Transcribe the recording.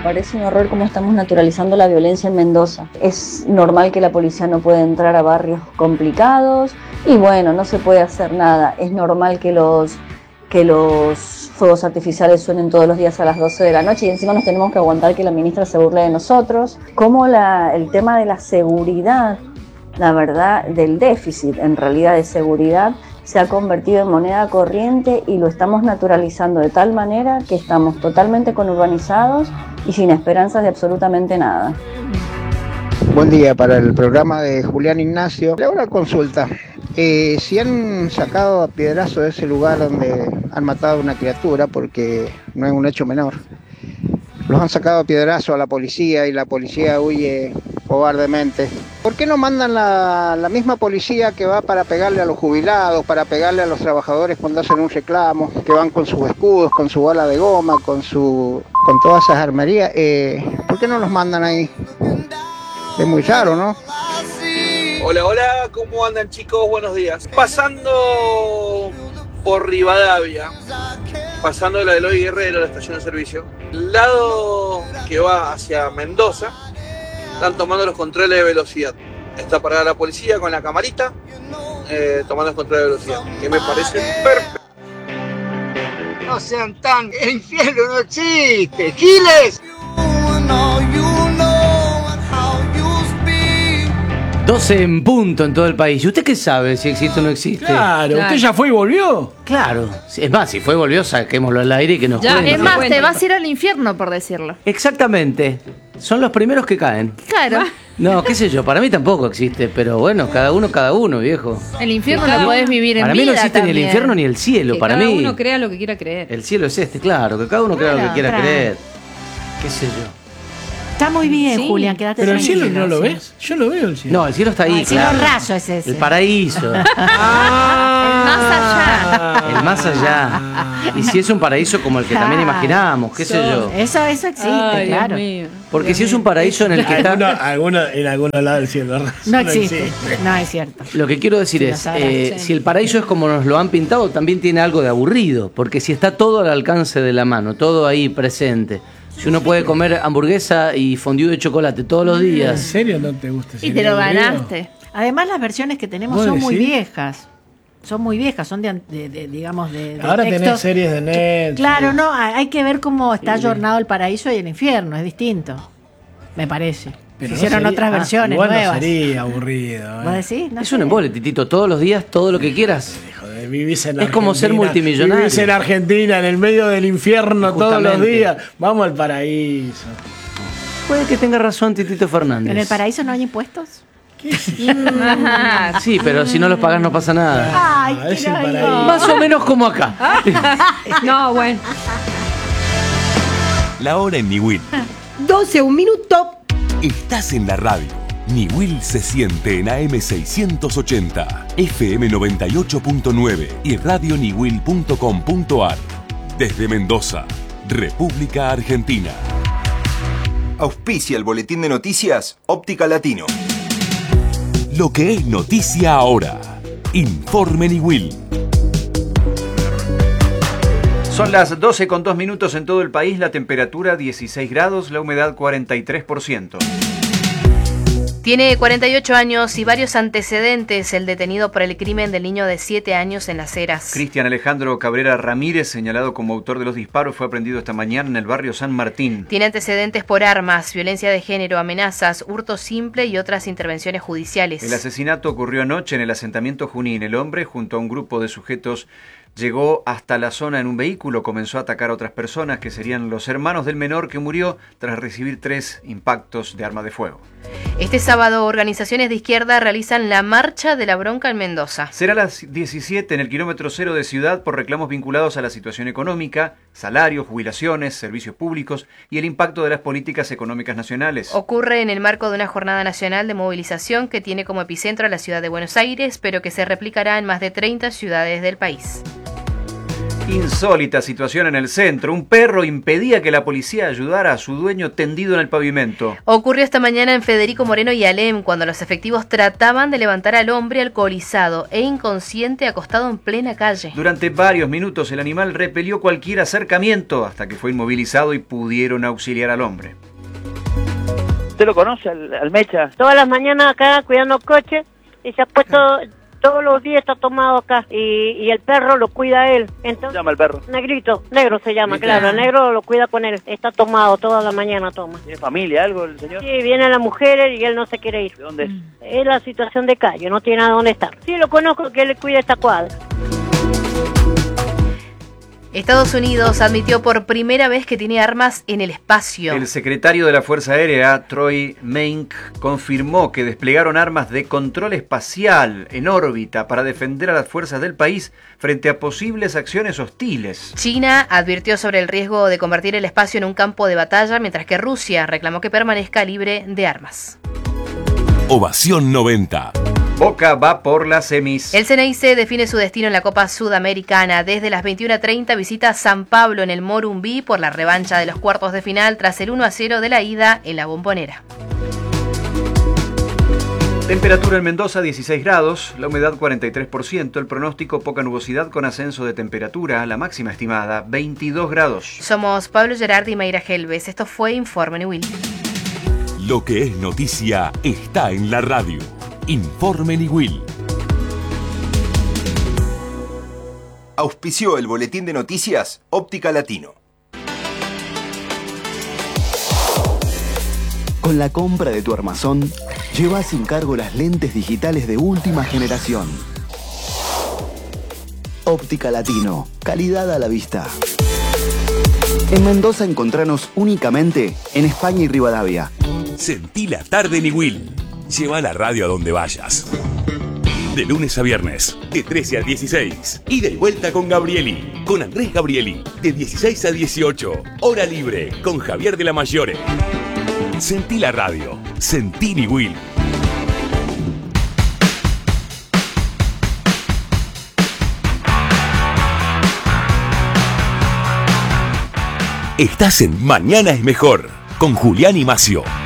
parece un horror cómo estamos naturalizando la violencia en Mendoza. Es normal que la policía no pueda entrar a barrios complicados y bueno, no se puede hacer nada. Es normal que los fuegos artificiales suenen todos los días a las 12 de la noche y encima nos tenemos que aguantar que la ministra se burle de nosotros. Como el tema de la seguridad, la verdad, del déficit en realidad de seguridad, se ha convertido en moneda corriente y lo estamos naturalizando de tal manera que estamos totalmente conurbanizados y sin esperanzas de absolutamente nada. Buen día para el programa de Julián Ignacio. Le hago una consulta. Si han sacado a piedrazo de ese lugar donde han matado a una criatura, porque no es un hecho menor, los han sacado a piedrazo a la policía y la policía huye cobardemente. ¿Por qué no mandan la misma policía que va para pegarle a los jubilados, para pegarle a los trabajadores cuando hacen un reclamo, que van con sus escudos, con su bala de goma, con todas esas armerías? ¿Por qué no los mandan ahí? Es muy raro, ¿no? Hola, hola, ¿cómo andan, chicos? Buenos días. Pasando por Rivadavia, pasando de la de Eloy Guerrero, la estación de servicio, el lado que va hacia Mendoza, están tomando los controles de velocidad. Está parada la policía con la camarita, tomando los controles de velocidad, que me parece perfecto. No sean tan... ¡El infierno no existe! ¡Giles! 12 en punto en todo el país. ¿Y usted qué sabe si existe o no existe? Claro, ¿usted ya fue y volvió? Claro. Es más, si fue y volvió, saquémoslo al aire y que nos cuente. Es más, te vas a ir al infierno, por decirlo. Exactamente. Son los primeros que caen. Claro. No, qué sé yo, para mí tampoco existe, pero bueno, cada uno, viejo. El infierno lo podés vivir en vida. Para mí no existe también. ni el infierno ni el cielo. Que Para cada mí uno crea lo que quiera creer. el cielo es claro, que cada uno crea lo que quiera creer. Qué sé yo. Está muy bien, sí. Julián, quédate ¿Pero tranquilo. el cielo no lo ves? Yo lo veo el cielo. No, el cielo está ahí, el cielo raso es ese. El paraíso. El más allá. El más allá. Y si es un paraíso como el que también imaginamos, qué sé yo. Eso existe, claro. Porque si es un paraíso en el que está... En alguno lado del cielo raso. No existe. No, es cierto. Lo que quiero decir es, si el paraíso es como nos lo han pintado, también tiene algo de aburrido. Porque si está todo al alcance de la mano, todo ahí presente... Si uno puede comer hamburguesa y fondue de chocolate todos los días. ¿En serio no te gusta ese Y te lo aburrido? ganaste. Además, las versiones que tenemos son muy viejas. Son muy viejas, son digamos de ahora textos. tenés series de Netflix. Claro, no, hay que ver cómo está ayornado el paraíso y el infierno, es distinto. Me parece. Pero hicieron no otras versiones igual nuevas. No sería aburrido. ¿Vos decís? No es sé. un embole, Titito, todos los días, todo lo que quieras. Joder, vivís en es como ser multimillonario. Vivís en Argentina, en el medio del infierno todos los días. Vamos al paraíso. Puede que tenga razón Titito Fernández. ¿En el paraíso no hay impuestos? Sí, pero si no los pagás no pasa nada. Ay, es el paraíso. Más o menos como acá. No, bueno. La hora en Niwil. 12, un minuto. Estás en la radio. Niwil se siente en AM680, FM 98.9 y radioniwil.com.ar. Desde Mendoza, República Argentina. Auspicia el boletín de noticias Óptica Latino. Lo que es noticia ahora. Informe Niwil. Son las 12 con 2 minutos en todo el país, la temperatura 16 grados, la humedad 43%. Tiene 48 años y varios antecedentes el detenido por el crimen del niño de 7 años en Las Heras. Cristian Alejandro Cabrera Ramírez, señalado como autor de los disparos, fue aprendido esta mañana en el barrio San Martín. Tiene antecedentes por armas, violencia de género, amenazas, hurto simple y otras intervenciones judiciales. El asesinato ocurrió anoche en el asentamiento Junín. El hombre, junto a un grupo de sujetos, llegó hasta la zona en un vehículo, comenzó a atacar a otras personas que serían los hermanos del menor que murió tras recibir 3 impactos de arma de fuego. Este sábado, organizaciones de izquierda realizan la Marcha de la Bronca en Mendoza. Será a las 17 en el kilómetro 0 de Ciudad por reclamos vinculados a la situación económica, salarios, jubilaciones, servicios públicos y el impacto de las políticas económicas nacionales. Ocurre en el marco de una jornada nacional de movilización que tiene como epicentro a la ciudad de Buenos Aires, pero que se replicará en más de 30 ciudades del país. Insólita situación en el centro. Un perro impedía que la policía ayudara a su dueño tendido en el pavimento. Ocurrió esta mañana en Federico Moreno y Alem, cuando los efectivos trataban de levantar al hombre alcoholizado e inconsciente acostado en plena calle. Durante varios minutos el animal repelió cualquier acercamiento hasta que fue inmovilizado y pudieron auxiliar al hombre. ¿Usted lo conoce al Mecha? Todas las mañanas acá cuidando coches y se ha puesto... Todos los días está tomado acá y el perro lo cuida él. Entonces, ¿cómo se llama el perro? Negrito, negro se llama, claro. El negro lo cuida con él. Está tomado, toda la mañana toma. ¿Tiene familia, algo el señor? Sí, vienen las mujeres y él no se quiere ir. ¿De dónde es? Es la situación de calle, no tiene a dónde estar. Sí, lo conozco, que él cuida esta cuadra. Estados Unidos admitió por primera vez que tiene armas en el espacio. El secretario de la Fuerza Aérea, Troy Meink, confirmó que desplegaron armas de control espacial en órbita para defender a las fuerzas del país frente a posibles acciones hostiles. China advirtió sobre el riesgo de convertir el espacio en un campo de batalla, mientras que Rusia reclamó que permanezca libre de armas. Ovación 90. Boca va por las semis. El Ceneice define su destino en la Copa Sudamericana. Desde las 21:30 visita San Pablo en el Morumbí por la revancha de los cuartos de final tras el 1-0 de la ida en la Bombonera. Temperatura en Mendoza 16 grados, la humedad 43%, el pronóstico poca nubosidad con ascenso de temperatura, la máxima estimada 22 grados. Somos Pablo Gerardi y Mayra Gelbes. Esto fue Informe Niwil. Lo que es noticia está en la radio. Informe Niwil. Auspició el boletín de noticias Óptica Latino. Con la compra de tu armazón, lleva sin cargo las lentes digitales de última generación. Óptica Latino, calidad a la vista. En Mendoza encontranos únicamente en España y Rivadavia. Sentí la tarde Niwil. Lleva la radio a donde vayas. De lunes a viernes, de 13 a 16. Ida y vuelta con Gabrieli. Con Andrés Gabrieli. De 16 a 18. Hora libre con Javier de la Mayore. Sentí la radio. Sentí Niwil. Estás en Mañana es Mejor con Julián y Macio.